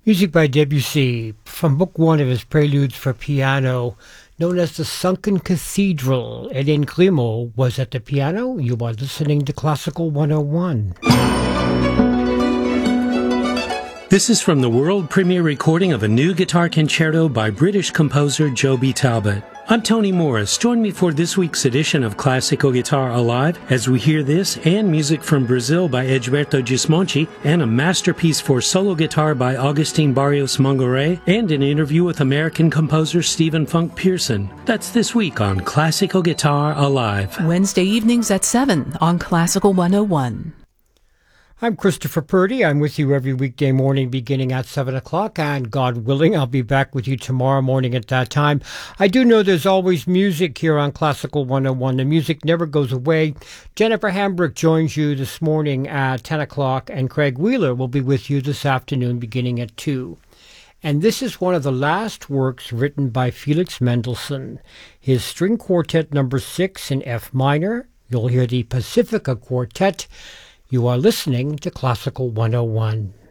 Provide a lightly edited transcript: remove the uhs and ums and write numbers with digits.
Music by Debussy from Book 1 of his Preludes for Piano, known as The Sunken Cathedral. Hélène Grimaud was at the piano. You are listening to Classical 101. This is from the world premiere recording of a new guitar concerto by British composer Joby Talbot. I'm Tony Morris. Join me for this week's edition of Classical Guitar Alive as we hear this and music from Brazil by Egberto Gismonti and a masterpiece for solo guitar by Agustin Barrios Mongaray and an interview with American composer Stephen Funk Pearson. That's this week on Classical Guitar Alive. Wednesday evenings at 7 on Classical 101. I'm Christopher Purdy. I'm with you every weekday morning beginning at 7 o'clock, and God willing, I'll be back with you tomorrow morning at that time. I do know there's always music here on Classical 101. The music never goes away. Jennifer Hambrick joins you this morning at 10 o'clock, and Craig Wheeler will be with you this afternoon beginning at 2. And this is one of the last works written by Felix Mendelssohn, his String Quartet number 6 in F minor. You'll hear the Pacifica Quartet. You are listening to Classical 101.